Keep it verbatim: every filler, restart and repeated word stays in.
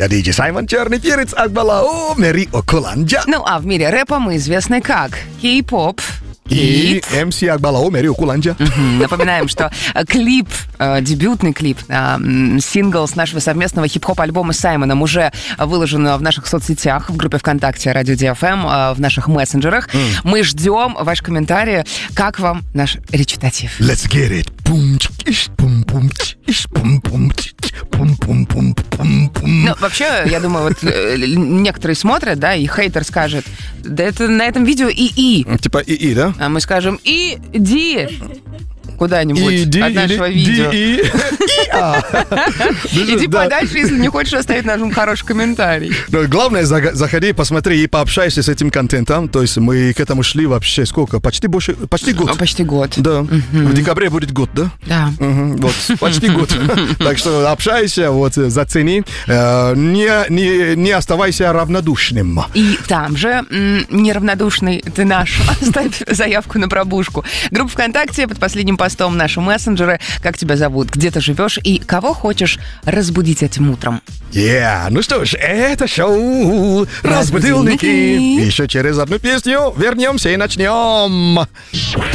Я диджей Саймон, черный перец, Акбалао, Мэри Окуланджа. Ну, а в мире рэпа мы известны как кей-поп. И эм си Акбалао, Мэри Окуланджа. Напоминаем, что клип, дебютный клип, сингл с нашего совместного хип-хоп альбома с Саймоном уже выложен в наших соцсетях, в группе ВКонтакте Радио Ди Эф Эм, в наших мессенджерах. Mm. Мы ждем ваши комментарии. Как вам наш речитатив? Let's get it. Ну, вообще, я думаю, вот некоторые смотрят, да, и хейтер скажет, да это на этом видео и-и. Типа и-и, да? А мы скажем иди куда-нибудь Иди, от нашего или видео. ди, и. Иди Да. подальше, если не хочешь оставить нам хороший комментарий. Но главное, зага- заходи, посмотри и пообщайся с этим контентом. То есть мы к этому шли вообще сколько? Почти больше, почти год. Почти год. Да. В декабре будет год, да? Да. Мгм. Вот, почти год. Так что общайся, вот, зацени. Э, Не, не, не оставайся равнодушным. И там же, м, неравнодушный ты наш, оставь заявку на пробужку. Группа ВКонтакте под последним постом наши мессенджеры. Как тебя зовут, где ты живешь и кого хочешь разбудить этим утром. Yeah. Ну что ж, это шоу «Разбудилники». Разбудилники. Еще через одну песню вернемся и начнем.